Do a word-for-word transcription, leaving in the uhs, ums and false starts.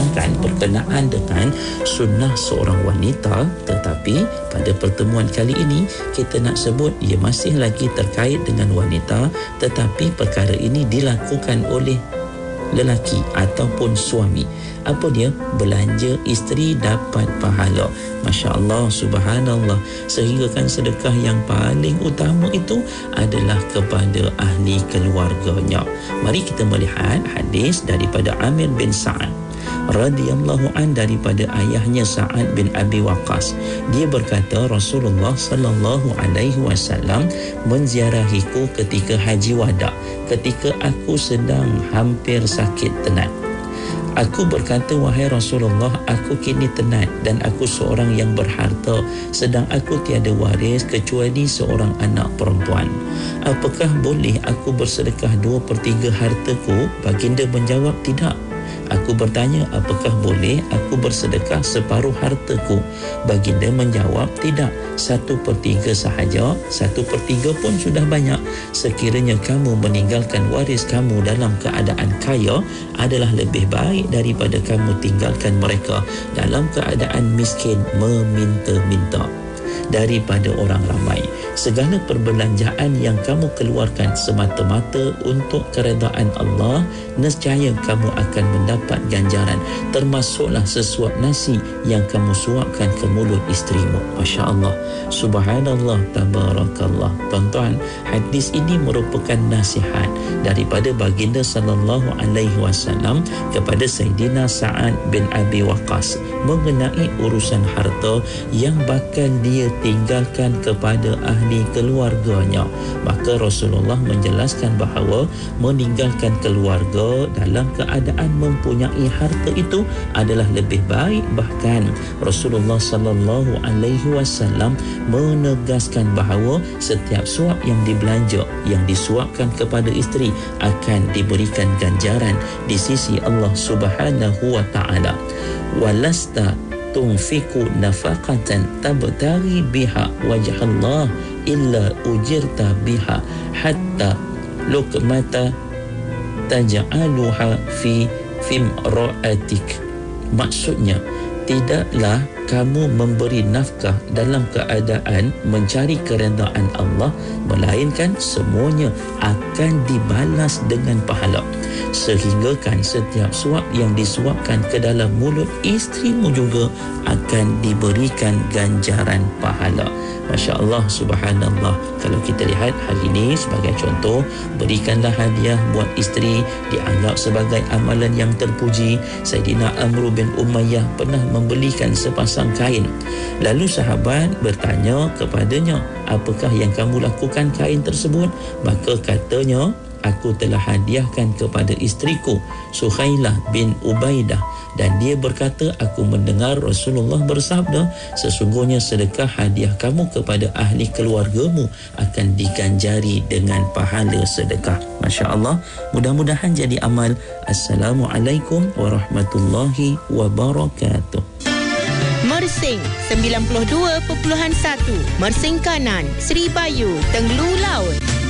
membincangkan berkenaan dengan sunnah seorang wanita, tetapi pada pertemuan kali ini kita nak sebut ia masih lagi terkait dengan wanita, tetapi perkara ini dilakukan oleh lelaki ataupun suami. Apa dia? Belanja isteri dapat pahala. Masya Allah, subhanallah. Sehingga kan sedekah yang paling utama itu adalah kepada ahli keluarganya. Mari kita melihat hadis daripada Amir bin Sa'ad radhiyallahu an, daripada ayahnya Sa'ad bin Abi Waqqas. Dia berkata, Rasulullah sallallahu alaihi wasallam menziarahiku ketika haji wada, ketika aku sedang hampir sakit tenat. Aku berkata, wahai Rasulullah, aku kini tenat dan aku seorang yang berharta, sedang aku tiada waris kecuali seorang anak perempuan. Apakah boleh aku bersedekah dua per tiga hartaku? Baginda menjawab, tidak. Aku bertanya, apakah boleh aku bersedekah separuh hartaku? Baginda menjawab, tidak. Satu per tiga sahaja. Satu per tiga pun sudah banyak. Sekiranya kamu meninggalkan waris kamu dalam keadaan kaya, adalah lebih baik daripada kamu tinggalkan mereka dalam keadaan miskin meminta-minta. Daripada orang ramai, segala perbelanjaan yang kamu keluarkan semata-mata untuk keredaan Allah, nescaya kamu akan mendapat ganjaran, termasuklah sesuap nasi yang kamu suapkan ke mulut isterimu. Masya Allah, subhanallah, tabarakallah. Tuan-tuan, hadis ini merupakan nasihat daripada baginda sallallahu alaihi wasallam kepada Sayyidina Sa'ad bin Abi Waqqas mengenai urusan harta yang bakal dia tinggalkan kepada ahli keluarganya. Maka Rasulullah menjelaskan bahawa meninggalkan keluarga dalam keadaan mempunyai harta itu adalah lebih baik. Bahkan Rasulullah sallallahu alaihi wasallam menegaskan bahawa setiap suap yang dibelanja, yang disuapkan kepada isteri, akan diberikan ganjaran di sisi Allah Subhanahu wa taala. Walasta tunfiku nafaqatan tabtaghi biha wajhallah illa ujirta biha hatta luqmata taj'aluha fi fimra'atik. Maksudnya, tidaklah kamu memberi nafkah dalam keadaan mencari keredaan Allah, melainkan semuanya akan dibalas dengan pahala. Sehingga kan setiap suap yang disuapkan ke dalam mulut isterimu juga akan diberikan ganjaran pahala. Masya Allah, subhanallah. Kalau kita lihat hari ini sebagai contoh, berikanlah hadiah buat isteri, dianggap sebagai amalan yang terpuji. Sayyidina Amr bin Umayyah pernah membelikan sepasang kain. Lalu sahabat bertanya kepadanya, apakah yang kamu lakukan kain tersebut? Maka katanya, aku telah hadiahkan kepada isteriku Suhailah bin Ubaidah. Dan dia berkata, aku mendengar Rasulullah bersabda, sesungguhnya sedekah hadiah kamu kepada ahli keluargamu akan diganjari dengan pahala sedekah. Masya Allah, mudah-mudahan jadi amal. Assalamualaikum warahmatullahi wabarakatuh. Mersing sembilan puluh dua perpuluhan satu, Mersing Kanan, Seri Bayu, Tenglu Laut.